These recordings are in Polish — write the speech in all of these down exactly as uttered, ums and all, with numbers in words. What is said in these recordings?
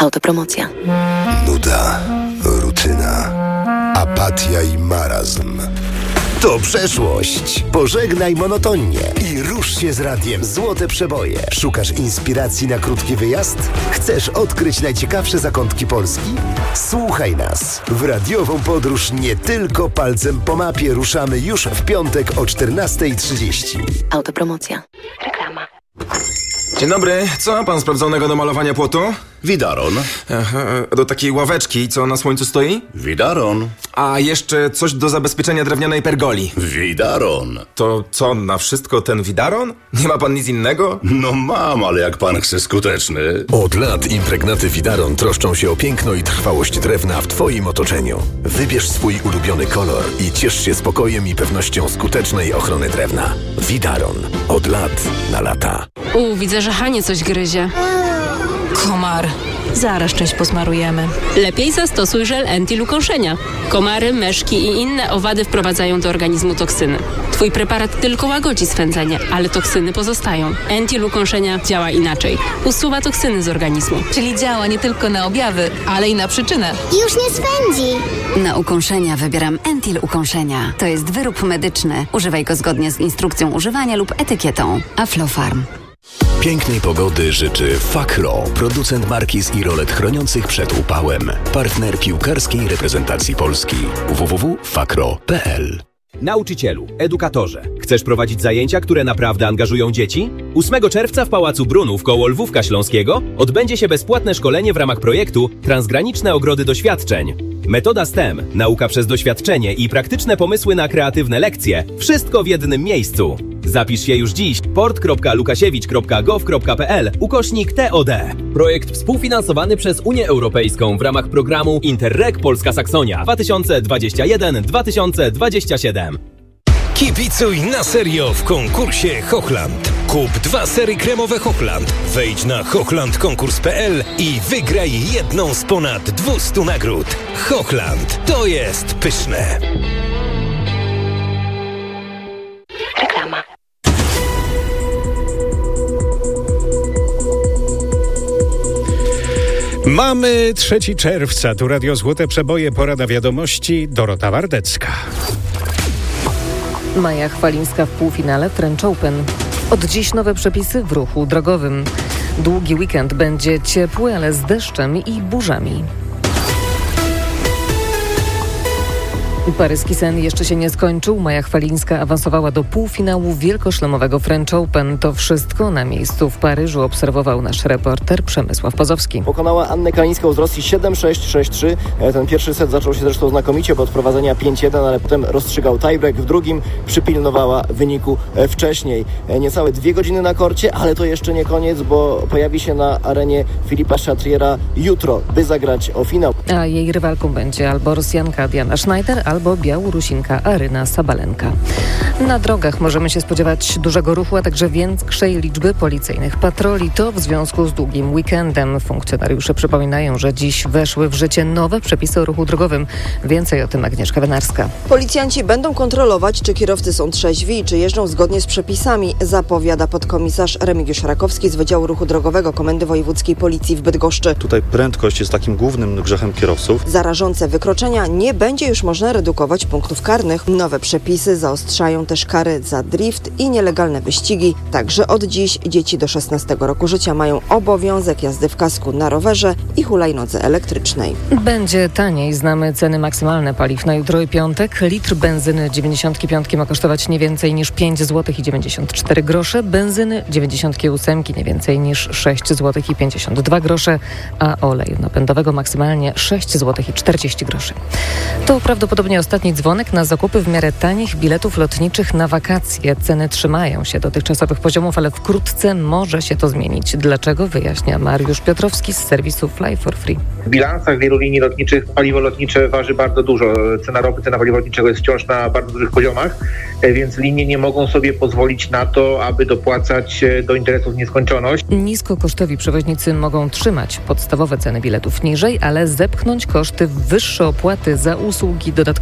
Autopromocja. Nuda, rutyna, apatia i marazm. To przeszłość. Pożegnaj monotonię i rusz się z radiem Złote Przeboje. Szukasz inspiracji na krótki wyjazd? Chcesz odkryć najciekawsze zakątki Polski? Słuchaj nas. W radiową podróż nie tylko palcem po mapie ruszamy już w piątek o czternasta trzydzieści. Autopromocja. Reklama. Dzień dobry. Co ma pan sprawdzonego do malowania płotu? Widaron. Aha, do takiej ławeczki, co na słońcu stoi? Widaron. A jeszcze coś do zabezpieczenia drewnianej pergoli. Widaron. To co, na wszystko ten widaron? Nie ma pan nic innego? No mam, ale jak pan chce skuteczny. Od lat impregnaty Widaron troszczą się o piękno i trwałość drewna w twoim otoczeniu. Wybierz swój ulubiony kolor i ciesz się spokojem i pewnością skutecznej ochrony drewna. Widaron. Od lat na lata. U, widzę, że Hanie coś gryzie. Komar. Zaraz część posmarujemy. Lepiej zastosuj żel Entil ukąszenia. Komary, myszki i inne owady wprowadzają do organizmu toksyny. Twój preparat tylko łagodzi swędzenie, ale toksyny pozostają. Entil ukąszenia działa inaczej. Usuwa toksyny z organizmu. Czyli działa nie tylko na objawy, ale i na przyczynę. Już nie swędzi. Na ukąszenia wybieram Entil ukąszenia. To jest wyrób medyczny. Używaj go zgodnie z instrukcją używania lub etykietą. Aflofarm. Pięknej pogody życzy Fakro, producent markiz i rolet chroniących przed upałem. Partner piłkarskiej reprezentacji Polski. w w w kropka fakro kropka p l. Nauczycielu, edukatorze, chcesz prowadzić zajęcia, które naprawdę angażują dzieci? ósmego czerwca w Pałacu Brunów koło Lwówka Śląskiego odbędzie się bezpłatne szkolenie w ramach projektu Transgraniczne Ogrody Doświadczeń. Metoda S T E M, nauka przez doświadczenie i praktyczne pomysły na kreatywne lekcje. Wszystko w jednym miejscu. Zapisz się już dziś. port kropka lukasiewicz kropka gov kropka p l ukośnik T O D. Projekt współfinansowany przez Unię Europejską w ramach programu Interreg Polska Saksonia dwa tysiące dwudziesty pierwszy do dwa tysiące dwudziestego siódmego. Kibicuj na serio w konkursie Hochland. Kup dwa sery kremowe Hochland. Wejdź na hochland konkurs kropka p l i wygraj jedną z ponad dwustu nagród. Hochland. To jest pyszne. Reklama. Mamy trzeciego czerwca. Tu Radio Złote Przeboje, pora na wiadomości. Dorota Wardecka. Maja Chwalińska w półfinale French Open. Od dziś nowe przepisy w ruchu drogowym. Długi weekend będzie ciepły, ale z deszczem i burzami. Paryski sen jeszcze się nie skończył. Maja Chwalińska awansowała do półfinału wielkoszlemowego French Open. To wszystko na miejscu w Paryżu obserwował nasz reporter Przemysław Pozowski. Pokonała Annę Kalińską z Rosji siedem sześć, sześć trzy. Ten pierwszy set zaczął się zresztą znakomicie, bo od prowadzenia pięć jeden, ale potem rozstrzygał tiebreak. W drugim przypilnowała wyniku wcześniej. Niecałe dwie godziny na korcie, ale to jeszcze nie koniec, bo pojawi się na arenie Filipa Chatriera jutro, by zagrać o finał. A jej rywalką będzie albo Rosjanka Diana Schneider, albo Białorusinka Aryna Sabalenka. Na drogach możemy się spodziewać dużego ruchu, a także większej liczby policyjnych patroli. To w związku z długim weekendem. Funkcjonariusze przypominają, że dziś weszły w życie nowe przepisy o ruchu drogowym. Więcej o tym Agnieszka Wenarska. Policjanci będą kontrolować, czy kierowcy są trzeźwi i czy jeżdżą zgodnie z przepisami, zapowiada podkomisarz Remigiusz Rakowski z Wydziału Ruchu Drogowego Komendy Wojewódzkiej Policji w Bydgoszczy. Tutaj prędkość jest takim głównym grzechem kierowców. Za rażące wykroczenia nie będzie już można redukować punktów karnych. Nowe przepisy zaostrzają też kary za drift i nielegalne wyścigi. Także od dziś dzieci do szesnastego roku życia mają obowiązek jazdy w kasku na rowerze i hulajnodze elektrycznej. Będzie taniej. Znamy ceny maksymalne paliw na jutro i piątek. Litr benzyny dziewięćdziesiątki piątki ma kosztować nie więcej niż pięć złotych i dziewięćdziesiąt cztery grosze. Benzyny dziewięćdziesiątki ósemki nie więcej niż sześć złotych i pięćdziesiąt dwa grosze, a oleju napędowego maksymalnie sześć złotych i czterdzieści groszy. To prawdopodobnie ostatni dzwonek na zakupy w miarę tanich biletów lotniczych na wakacje. Ceny trzymają się dotychczasowych poziomów, ale wkrótce może się to zmienić. Dlaczego? Wyjaśnia Mariusz Piotrowski z serwisu Fly for Free. W bilansach wielu linii lotniczych paliwo lotnicze waży bardzo dużo. Cena ropy, cena paliwa lotniczego jest wciąż na bardzo dużych poziomach, więc linie nie mogą sobie pozwolić na to, aby dopłacać do interesów w nieskończoność. Niskokosztowi przewoźnicy mogą trzymać podstawowe ceny biletów niżej, ale zepchnąć koszty w wyższe opłaty za usługi dodatkowe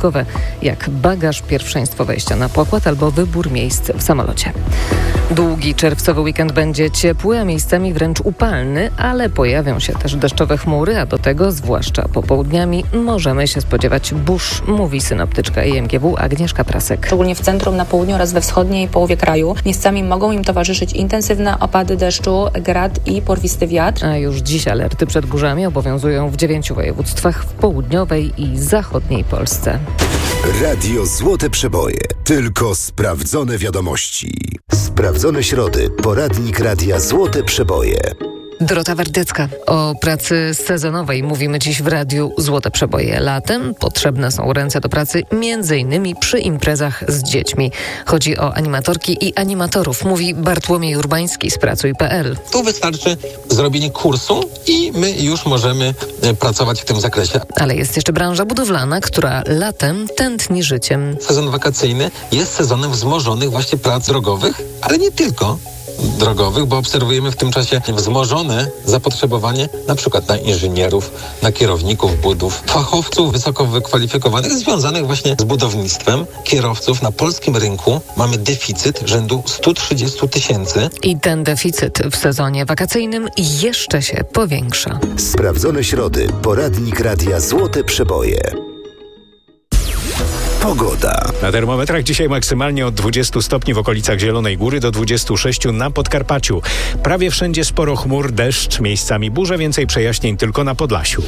dodatkowe, jak bagaż, pierwszeństwo wejścia na pokład albo wybór miejsc w samolocie. Długi czerwcowy weekend będzie ciepły, a miejscami wręcz upalny, ale pojawią się też deszczowe chmury, a do tego, zwłaszcza popołudniami, możemy się spodziewać burz, mówi synoptyczka I M G W Agnieszka Prasek. Szczególnie w centrum, na południu oraz we wschodniej połowie kraju. Miejscami mogą im towarzyszyć intensywne opady deszczu, grad i porwisty wiatr. A już dziś alerty przed burzami obowiązują w dziewięciu województwach w południowej i zachodniej Polsce. Radio Złote Przeboje. Tylko sprawdzone wiadomości. Sprawdzone środy. Poradnik Radia Złote Przeboje. Dorota Wardycka. O pracy sezonowej mówimy dziś w Radiu Złote Przeboje. Latem potrzebne są ręce do pracy między innymi przy imprezach z dziećmi. Chodzi o animatorki i animatorów, mówi Bartłomiej Urbański z pracuj kropka p l. Tu wystarczy zrobienie kursu i my już możemy pracować w tym zakresie. Ale jest jeszcze branża budowlana, która latem tętni życiem. Sezon wakacyjny jest sezonem wzmożonych właśnie prac drogowych, ale nie tylko drogowych, bo obserwujemy w tym czasie wzmożone zapotrzebowanie na przykład na inżynierów, na kierowników budów, fachowców wysoko wykwalifikowanych związanych właśnie z budownictwem, kierowców. Na polskim rynku mamy deficyt rzędu sto trzydzieści tysięcy. I ten deficyt w sezonie wakacyjnym jeszcze się powiększa. Sprawdzone środy. Poradnik Radia Złote Przeboje. Pogoda. Na termometrach dzisiaj maksymalnie od dwudziestu stopni w okolicach Zielonej Góry do dwudziestu sześciu na Podkarpaciu. Prawie wszędzie sporo chmur, deszcz, miejscami burze, więcej przejaśnień tylko na Podlasiu.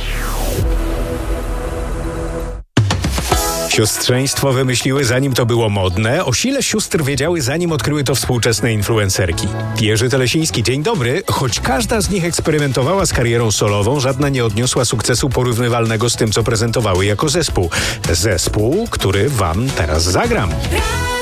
Siostrzeństwo wymyśliły, zanim to było modne. O sile sióstr wiedziały, zanim odkryły to współczesne influencerki. Jerzy Telesiński, dzień dobry. Choć każda z nich eksperymentowała z karierą solową, żadna nie odniosła sukcesu porównywalnego z tym, co prezentowały jako zespół. Zespół, który wam teraz zagram.